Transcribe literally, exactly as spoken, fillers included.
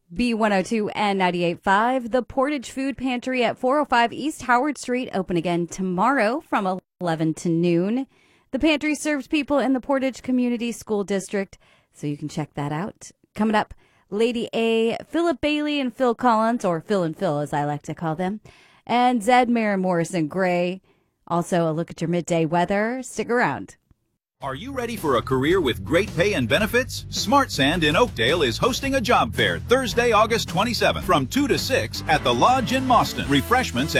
B one oh two and ninety-eight point five, the Portage Food Pantry at four oh five East Howard Street, open again tomorrow from eleven to noon. The pantry serves people in the Portage Community School District, so you can check that out. Coming up, Lady A, Philip Bailey and Phil Collins, or Phil and Phil as I like to call them, and Zed, Maren Morrison Gray. Also, a look at your midday weather. Stick around. Are you ready for a career with great pay and benefits? Smart Sand in Oakdale is hosting a job fair Thursday, August twenty-seventh from two to six at the Lodge in Mauston. Refreshments